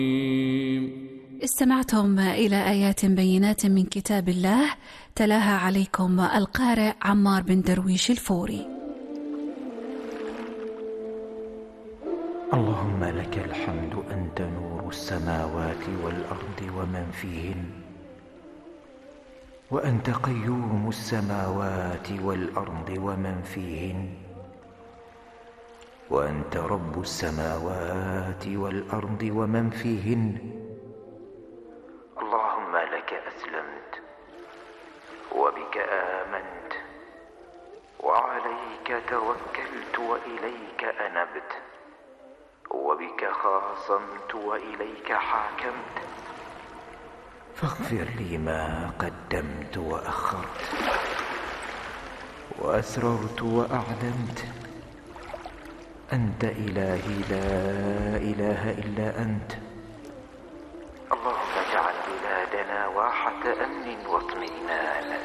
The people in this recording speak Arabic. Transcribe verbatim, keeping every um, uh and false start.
استمعتم إلى آيات بينات من كتاب الله تلاها عليكم القارئ عمار بن درويش الفوري. اللهم لك الحمد، أنت نور السماوات والأرض ومن فيهن، وأنت قيوم السماوات والأرض ومن فيهن، وأنت رب السماوات والأرض ومن فيهن. اللهم لك أسلمت، وبك آمنت، وعليك توكلت، وإليك أنبت، وبك خاصمت، وإليك حاكمت. فاغفر لي ما قدمت وأخرت، وأسررت وأعلنت. أنت إلهي، لا إله إلا أنت. اللهم اجعل بلادنا واحة أمن واطمئنان.